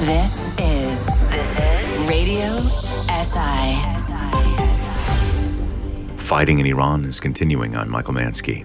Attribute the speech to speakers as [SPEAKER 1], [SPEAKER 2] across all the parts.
[SPEAKER 1] This is Radio SI.
[SPEAKER 2] Fighting in Iran is continuing. I'm Michael Mansky.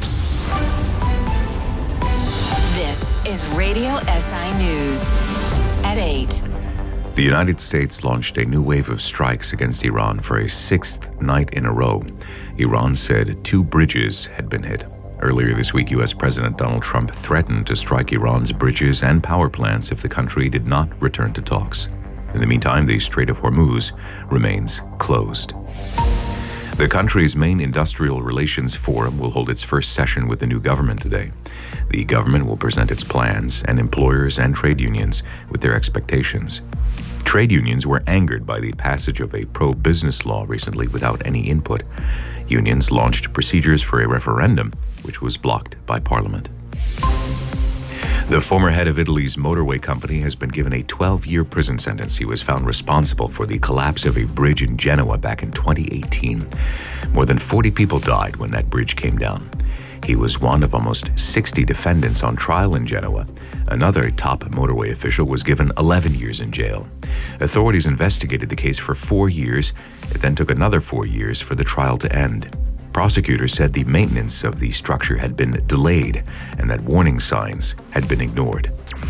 [SPEAKER 1] This is Radio SI News at 8.
[SPEAKER 2] The United States launched a new wave of strikes against Iran for a sixth night in a row. Iran said 2 bridges had been hit. Earlier this week, U.S. President Donald Trump threatened to strike Iran's bridges and power plants if the country did not return to talks. In the meantime, the Strait of Hormuz remains closed. The country's main industrial relations forum will hold its first session with the new government today. The government will present its plans and employers and trade unions with their expectations. Trade unions were angered by the passage of a pro-business law recently without any input. Unions launched procedures for a referendum, which was blocked by Parliament. The former head of Italy's motorway company has been given a 12-year prison sentence. He was found responsible for the collapse of a bridge in Genoa back in 2018. More than 40 people died when that bridge came down. He was one of almost 60 defendants on trial in Genoa. Another top motorway official was given 11 years in jail. Authorities investigated the case for 4 years. It then took another 4 years for the trial to end. Prosecutors said the maintenance of the structure had been delayed and that warning signs had been ignored.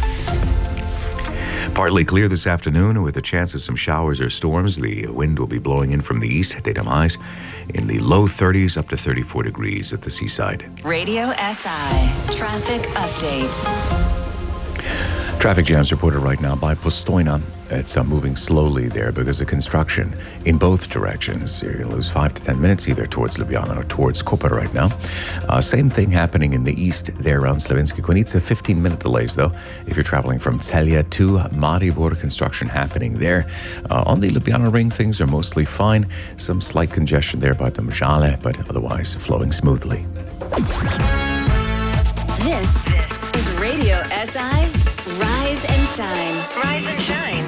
[SPEAKER 2] Partly clear this afternoon with a chance of some showers or storms. The wind will be blowing in from the east, daytime highs in the low 30s up to 34 degrees at the seaside.
[SPEAKER 1] Radio SI Traffic Update.
[SPEAKER 2] Traffic jams reported right now by Postojna. It's moving slowly there because of construction in both directions. You're going to lose 5 to 10 minutes either towards Ljubljana or towards Koper right now. Same thing happening in the east there around Slovenska Konica. 15-minute delays though if you're traveling from Celje to Maribor. Construction happening there. On the Ljubljana ring, things are mostly fine. Some slight congestion there by the Domžale, but otherwise flowing smoothly.
[SPEAKER 1] This is Radio SI Rise and Shine. Rise and Shine.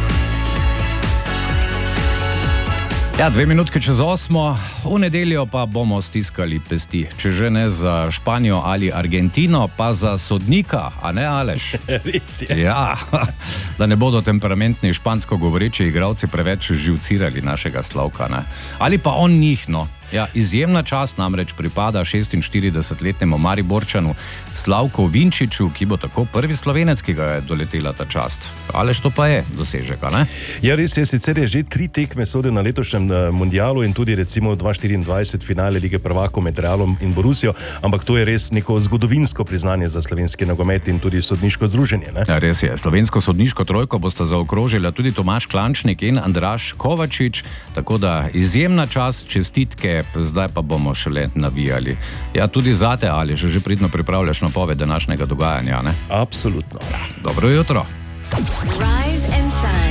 [SPEAKER 3] Ja, 2 minutke čez 8, v nedeljo pa bomo stiskali pesti. Če že ne za Španijo ali Argentino, pa za sodnika, a ne Aleš?
[SPEAKER 4] Res je.
[SPEAKER 3] Ja, da ne bodo temperamentni špansko govoreči igralci preveč živcirali našega Slavka, ne? Ali pa on njih, no. Ja, izjemna čast namreč pripada 46-letnemu Mariborčanu Slavku Vinčiču, ki bo tako prvi Slovenec, ki ga je doletela ta čast. Aleš, to pa je dosežek, ne?
[SPEAKER 4] Ja, res je, sicer je že 3 tekme sodil na letošnjem mundialu in tudi recimo 2024 finale Lige prvakov med Realom in Borussijo, ampak to je res neko zgodovinsko priznanje za slovenski nogomet in tudi sodniško združenje, ne?
[SPEAKER 3] Ja, res je. Slovensko sodniško trojko bosta zaokrožila tudi Tomaž Klančnik in Andraž Kovačič, tako da izjemna čast, čestitke. Zdaj pa bomo šele navijali. Ja, tudi zate, ali že pridno pripravljaš napoved današnjega dogajanja, ne?
[SPEAKER 4] Absolutno.
[SPEAKER 3] Dobro jutro.
[SPEAKER 1] Rise and Shine.